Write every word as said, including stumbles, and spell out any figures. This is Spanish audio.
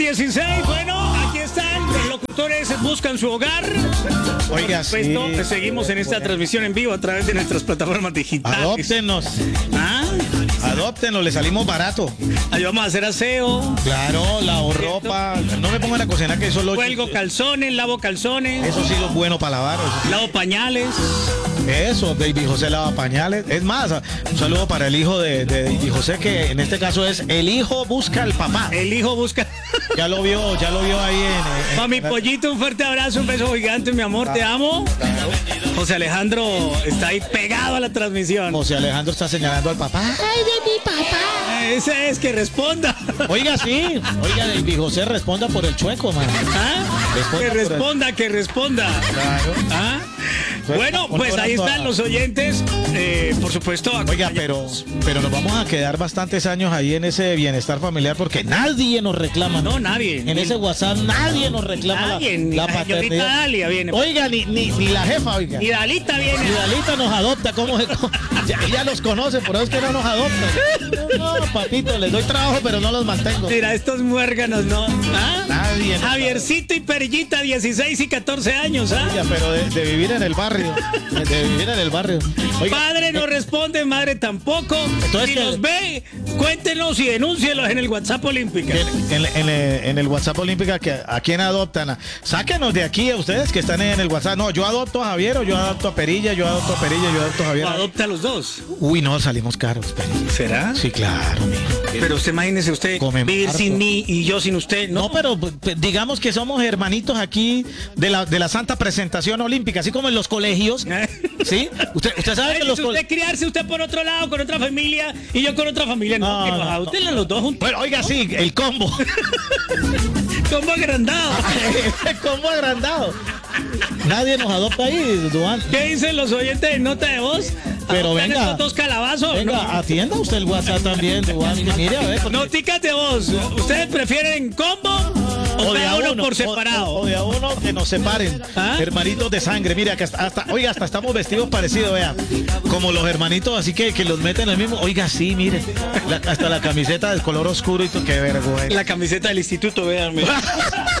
dieciséis, bueno, aquí están, los locutores buscan su hogar. Oiga, sí. Pues seguimos en esta bueno. transmisión en vivo a través de nuestras plataformas digitales. Adóptenos. ¿Ah? Adóptenos, le salimos barato. Ayudamos a hacer aseo. Claro, lavo ropa. No me pongan a cocinar que eso lo... Cuelgo calzones, lavo calzones. Eso sí es bueno para lavar. Sí. Lavo pañales. Eso, Baby José lava pañales. Es más, un saludo para el hijo de, de Baby José, que en este caso es el hijo busca al papá. El hijo busca. Ya lo vio, ya lo vio ahí en... en Para mi pollito, un fuerte abrazo, un beso gigante, mi amor, claro, te amo. Claro. José Alejandro está ahí pegado a la transmisión. José Alejandro está señalando al papá. ¡Ay, de mi papá! Ese es, que responda. Oiga, sí. Oiga, Baby José, responda por el chueco, man. ¿Ah? Responda que responda, el... que responda. Claro. ¿Ah? Bueno, pues ahí están los oyentes, eh, por supuesto. Oiga, pero, pero nos vamos a quedar bastantes años ahí en ese bienestar familiar porque nadie nos reclama. No, nadie. En ni, ese WhatsApp nadie nos reclama nadie, la, la, la paternidad. Dalia viene. Oiga, ni, ni, ni la jefa, oiga. Ni Dalita viene. Ni Dalita nos adopta, ¿cómo se, cómo? Ya, ella los conoce, por eso es que no nos adopta. No, papito, les doy trabajo, pero no los mantengo. Mira, estos muérganos, ¿no? ¿Ah? Nadie. Javiercito y Perillita, dieciséis y catorce años, ¿ah? Oiga, pero de, de vivir en el barrio. De vivir en el barrio. Oiga, padre no responde, madre tampoco. Entonces, si que, los ve, cuéntenos y denúncielos en el WhatsApp Olímpica. En, en, en, en el WhatsApp Olímpica, que a quién adoptan. Sáquenos de aquí a ustedes que están en el WhatsApp. No, yo adopto a Javier o yo adopto a Perilla, yo adopto a Perilla, yo adopto a Javier. ¿O adopta a los dos? Uy, no, salimos caros, Perilla. ¿Será? Sí, claro, mijo. Pero usted imagínese usted Comemos vivir harto. sin mí y yo sin usted, ¿no? No, pero digamos que somos hermanitos aquí de la, de la Santa Presentación Olímpica, así como en los colegios. ¿Sí? Usted, usted sabe Ay, que los usted criarse usted por otro lado, con otra familia, y yo con otra familia. No, no, que nos no, adopten no. los dos juntos. Bueno, oiga, sí, el combo. Combo agrandado. El combo agrandado. Nadie nos adopta ahí, Duan. ¿Qué dicen los oyentes de nota de voz? Pero venga. Estos dos calabazos. Venga, ¿no? atienda usted el WhatsApp también, Duan. Mire, a ver. Porque... Noticas de voz. ¿Ustedes prefieren combo o, o de a uno, uno por separado? O, o de a uno que nos separen. ¿Ah? Hermanitos de sangre. Mira, que hasta, hasta, oiga, hasta estamos vestidos parecidos, vea. Como los hermanitos, así que, que los meten en el mismo. Oiga, sí, mire. La, hasta la camiseta del color oscuro y todo, qué vergüenza. La camiseta del instituto, véanme.